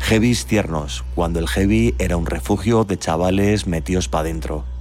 Heavies tiernos, cuando el heavy era un refugio de chavales metidos pa' dentro.